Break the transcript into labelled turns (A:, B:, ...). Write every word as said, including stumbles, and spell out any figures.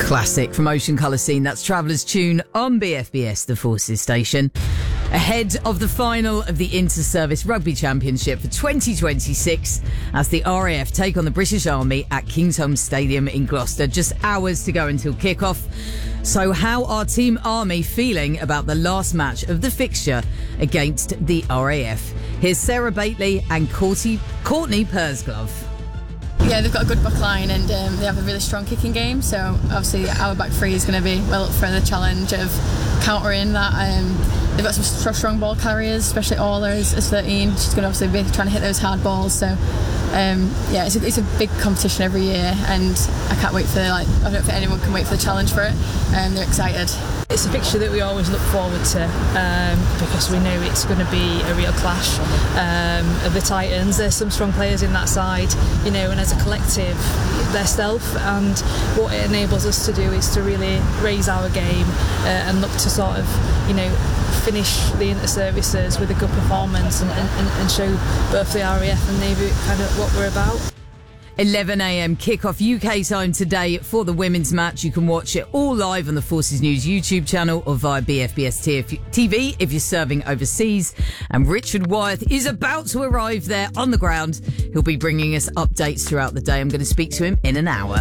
A: Classic from Ocean Colour Scene. That's Traveller's Tune on B F B S, the Forces station. Ahead of the final of the Inter-Service Rugby Championship for twenty twenty-six, as the R A F take on the British Army at Kingsholm Stadium in Gloucester. Just hours to go until kick-off. So how are Team Army feeling about the last match of the fixture against the R A F? Here's Sarah Bately and Courtney, Courtney Pursglove.
B: Yeah, they've got a good back line and um, they have a really strong kicking game, so obviously our back three is going to be well up for the challenge of countering that. Um, they've got some strong ball carriers, especially Orla is, is thirteen. She's going to obviously be trying to hit those hard balls, so um, yeah, it's a, it's a big competition every year, and I can't wait for like I don't think anyone can wait for the challenge for it. Um, they're excited.
C: It's a fixture that we always look forward to um, because we know it's going to be a real clash um, of the Titans. There's some strong players in that side, you know, and as a collective, they're stealth, and what it enables us to do is to really raise our game uh, and look to sort of, you know, finish the inter-services with a good performance and, and, and show both the R A F and Navy kind of what we're about.
A: eleven a.m. kickoff U K time today for the women's match. You can watch it all live on the Forces News YouTube channel or via B F B S T V if you're serving overseas. And Richard Wyeth is about to arrive there on the ground. He'll be bringing us updates throughout the day. I'm going to speak to him in an hour.